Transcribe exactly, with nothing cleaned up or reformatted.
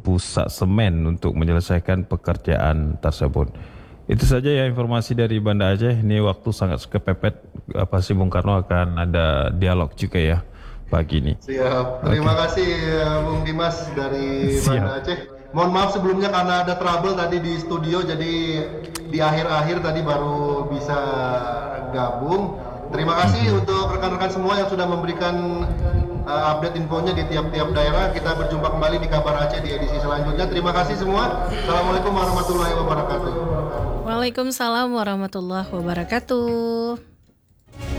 busa semen untuk menyelesaikan pekerjaan tersebut. Itu saja ya informasi dari Banda Aceh. Ini waktu sangat kepepet. Pasti Bung Karno akan ada dialog juga ya pagi ini. Siap. Terima okay. kasih Bung Dimas dari Siap. Banda Aceh. Mohon maaf sebelumnya karena ada trouble tadi di studio, jadi di akhir-akhir tadi baru bisa gabung. Terima kasih mm-hmm. untuk rekan-rekan semua yang sudah memberikan uh, update infonya di tiap-tiap daerah. Kita berjumpa kembali di Kabar Aceh di edisi selanjutnya. Terima kasih semua. Assalamualaikum warahmatullahi wabarakatuh. Waalaikumsalam warahmatullahi wabarakatuh.